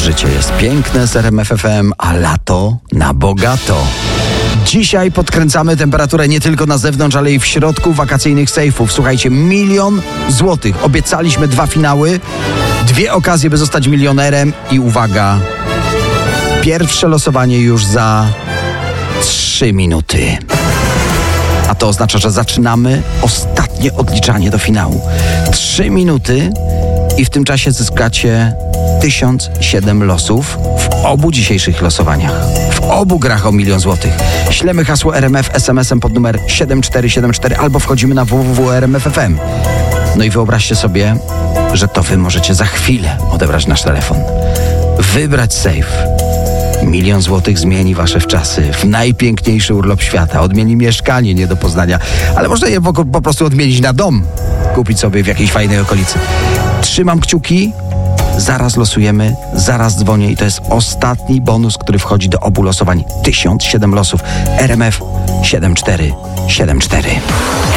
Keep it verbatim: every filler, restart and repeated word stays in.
Życie jest piękne z R M F F M, a lato na bogato. Dzisiaj podkręcamy temperaturę nie tylko na zewnątrz, ale i w środku wakacyjnych sejfów. Słuchajcie, milion złotych. Obiecaliśmy dwa finały, dwie okazje, by zostać milionerem i uwaga, pierwsze losowanie już za trzy minuty. A to oznacza, że zaczynamy ostatnie odliczanie do finału. Trzy minuty i w tym czasie zyskacie tysiąc siedem losów w obu dzisiejszych losowaniach. W obu grach o milion złotych. Ślemy hasło R M F S M S-em pod numer siedem cztery siedem cztery albo wchodzimy na w w w kropka r m f f m. No i wyobraźcie sobie, że to wy możecie za chwilę odebrać nasz telefon. Wybrać safe. Milion złotych zmieni wasze wczasy w najpiękniejszy urlop świata. Odmieni mieszkanie nie do poznania, ale można je po, po prostu odmienić na dom. Kupić sobie w jakiejś fajnej okolicy. Trzymam kciuki, zaraz losujemy, zaraz dzwonię i to jest ostatni bonus, który wchodzi do obu losowań. tysiąc siedem losów. R M F siedem cztery siedem cztery.